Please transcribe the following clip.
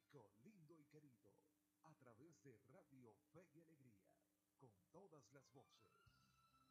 Chico lindo y querido, a través de Radio Fe y Alegría, con todas las voces.